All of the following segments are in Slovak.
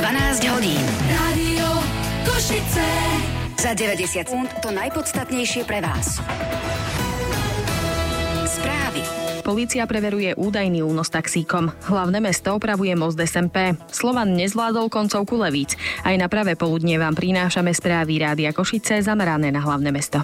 12 hodín. Rádio Košice. Za 90 sekúnd to najpodstatnejšie pre vás. Správy. Polícia preveruje údajný únos taxíkom. Hlavné mesto opravuje most SMP. Slovan nezvládol koncovku Levíc. Aj na pravé poludnie vám prinášame správy Rádia Košice zamerané na hlavné mesto.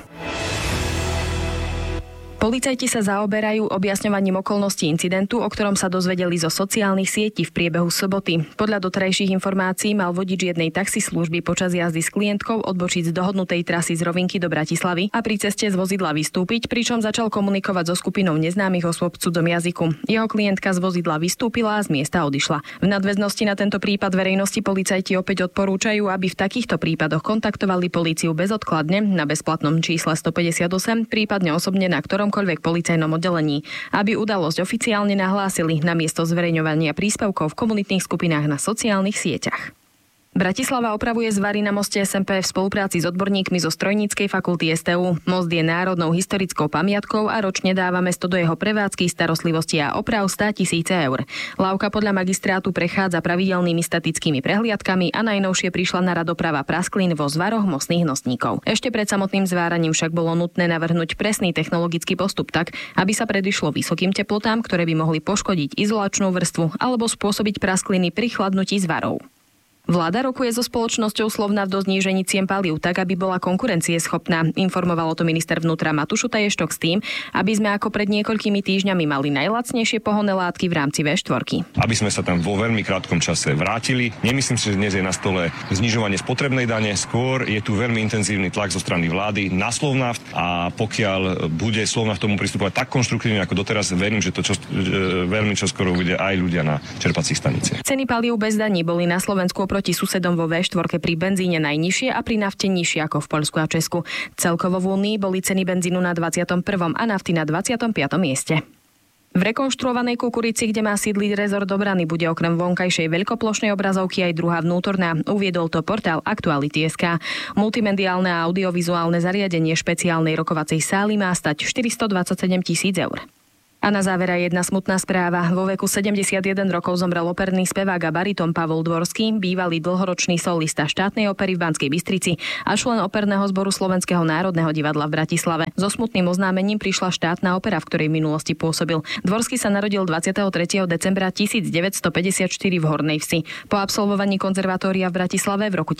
Policajti sa zaoberajú objasňovaním okolností incidentu, o ktorom sa dozvedeli zo sociálnych sietí v priebehu soboty. Podľa doterajších informácií mal vodič jednej taxislužby počas jazdy s klientkou odbočiť z dohodnutej trasy z Rovinky do Bratislavy a pri ceste z vozidla vystúpiť, pričom začal komunikovať so skupinou neznámych osôb v cudzom jazyku. Jeho klientka z vozidla vystúpila a z miesta odišla. V nadväznosti na tento prípad verejnosti policajti opäť odporúčajú, aby v takýchto prípadoch kontaktovali políciu bezodkladne na bezplatnom čísle 158, prípadne osobne na ktorom policajnom oddelení, aby udalosť oficiálne nahlásili namiesto zverejňovania príspevkov v komunitných skupinách na sociálnych sieťach. Bratislava opravuje zvary na moste SMP v spolupráci s odborníkmi zo Strojníckej fakulty STU. Most je národnou historickou pamiatkou a ročne dáva mesto do jeho prevádzky, starostlivosti a oprav 100 000 eur. Lávka podľa magistrátu prechádza pravidelnými statickými prehliadkami a najnovšie prišla na rad oprava prasklín vo zvaroch mostných nosníkov. Ešte pred samotným zváraním však bolo nutné navrhnúť presný technologický postup tak, aby sa predišlo vysokým teplotám, ktoré by mohli poškodiť izolačnú vrstvu alebo spôsobiť praskliny pri chladnutí zvarov. Vláda rokuje so spoločnosťou Slovnaft o znížení cien palív tak, aby bola konkurencieschopná. Informoval o to minister vnútra Matúš Utaještok s tým, aby sme ako pred niekoľkými týždňami mali najlacnejšie pohonné látky v rámci V4. Aby sme sa tam vo veľmi krátkom čase vrátili. Nemyslím si, že dnes je na stole znižovanie spotrebnej dane, skôr je tu veľmi intenzívny tlak zo strany vlády na Slovnaft a pokiaľ bude Slovnaft tomu pristupovať tak konštruktívne ako doteraz, verím, že to veľmi čoskoro bude aj ľudia na čerpacích staniciach. Ceny palív bez daní boli na Slovensku proti susedom vo V4 pri benzíne najnižšie a pri nafte nižšie ako v Poľsku a Česku. Celkovo v Únii boli ceny benzínu na 21. a nafty na 25. mieste. V rekonštruovanej Kukurici, kde má sídliť rezort obrany, bude okrem vonkajšej veľkoplošnej obrazovky aj druhá vnútorná. Uviedol to portál Aktuality.sk. Multimediálne a audiovizuálne zariadenie špeciálnej rokovacej sály má stať 427 000 eur. A na záver jedna smutná správa. Vo veku 71 rokov zomrel operný spevák a bariton Pavol Dvorský, bývalý dlhoročný solista štátnej opery v Banskej Bystrici a člen operného zboru Slovenského národného divadla v Bratislave. So smutným oznámením prišla štátna opera, v ktorej v minulosti pôsobil. Dvorský sa narodil 23. decembra 1954 v Hornej Vsi. Po absolvovaní konzervatória v Bratislave v roku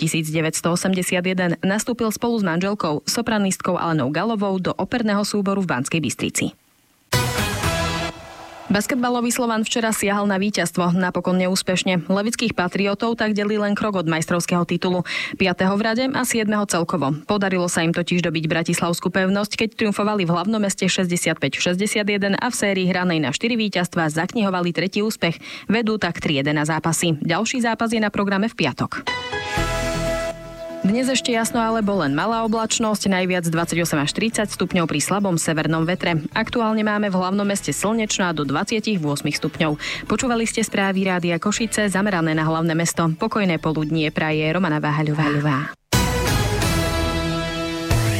1981 nastúpil spolu s manželkou, sopranistkou Alenou Galovou do operného súboru v Banskej Bystrici. Basketbalový Slovan včera siahal na víťazstvo, napokon neúspešne. Levických patriotov tak delí len krok od majstrovského titulu. 5. v rade a 7. celkovo. Podarilo sa im totiž dobiť bratislavskú pevnosť, keď triumfovali v hlavnom meste 65-61 a v sérii hranej na 4 víťazstva zaknihovali tretí úspech. Vedú tak 3-1 na zápasy. Ďalší zápas je na programe v piatok. Dnes ešte jasno alebo len malá oblačnosť, najviac 28 až 30 stupňov pri slabom severnom vetre. Aktuálne máme v hlavnom meste slnečno a do 28 stupňov. Počúvali ste správy Rádia Košice zamerané na hlavné mesto. Pokojné poludnie praje Romana Váhaľová.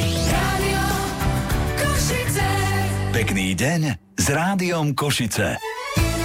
Rádio Košice. Pekný deň s Rádiom Košice.